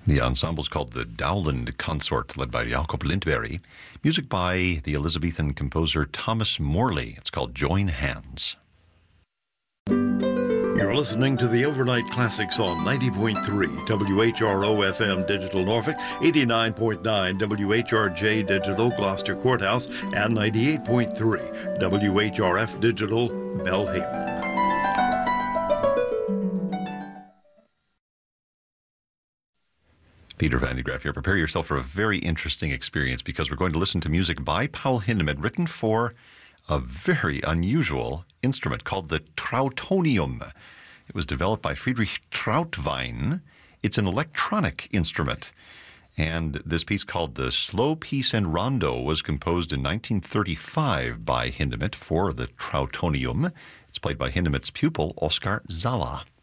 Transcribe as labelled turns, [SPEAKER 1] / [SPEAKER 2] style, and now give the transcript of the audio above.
[SPEAKER 1] The ensemble is called the Dowland Consort, led by Jacob Lindberg. Music by the Elizabethan composer Thomas Morley. It's called Join Hands.
[SPEAKER 2] You're listening to the Overnight Classics on 90.3 WHRO FM Digital Norfolk, 89.9 WHRJ Digital Gloucester Courthouse, and 98.3 WHRF Digital Belhaven.
[SPEAKER 1] Peter Van de Graaff here. Prepare yourself for a very interesting experience because we're going to listen to music by Paul Hindemith written for a very unusual instrument called the Trautonium. It was developed by Friedrich Trautwein. It's an electronic instrument. And this piece called the Slow Piece and Rondo was composed in 1935 by Hindemith for the Trautonium. It's played by Hindemith's pupil, Oskar Zala.